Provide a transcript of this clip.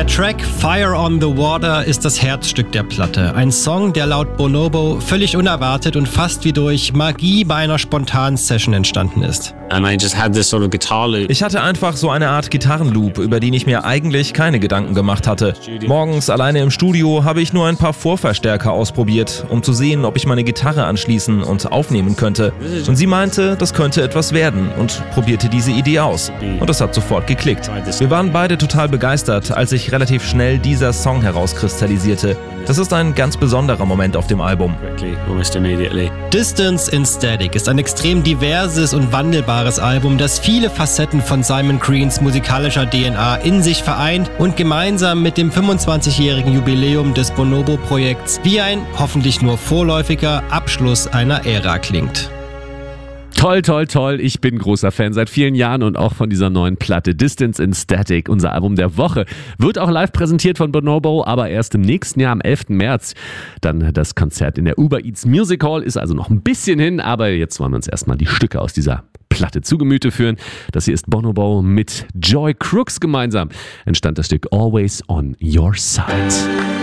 Track Fire on the Water ist das Herzstück der Platte. Ein Song, der laut Bonobo völlig unerwartet und fast wie durch Magie bei einer spontanen Session entstanden ist. Ich hatte einfach so eine Art Gitarrenloop, über den ich mir eigentlich keine Gedanken gemacht hatte. Morgens alleine im Studio habe ich nur ein paar Vorverstärker ausprobiert, um zu sehen, ob ich meine Gitarre anschließen und aufnehmen könnte. Und sie meinte, das könnte etwas werden und probierte diese Idee aus. Und das hat sofort geklickt. Wir waren beide total begeistert, als sich relativ schnell dieser Song herauskristallisierte. Das ist ein ganz besonderer Moment auf dem Album. Distance in Static ist ein extrem diverses und wandelbares Album, das viele Facetten von Simon Greens musikalischer DNA in sich vereint und gemeinsam mit dem 25-jährigen Jubiläum des Bonobo-Projekts wie ein hoffentlich nur vorläufiger Abschluss einer Ära klingt. Toll, toll, toll. Ich bin großer Fan seit vielen Jahren und auch von dieser neuen Platte Distance in Static, unser Album der Woche. Wird auch live präsentiert von Bonobo, aber erst im nächsten Jahr, am 11. März. Dann das Konzert in der Uber Eats Music Hall, ist also noch ein bisschen hin, aber jetzt wollen wir uns erstmal die Stücke aus dieser Platte zu Gemüte führen. Das hier ist Bonobo mit Joy Crooks gemeinsam. Entstand das Stück Always on Your Side.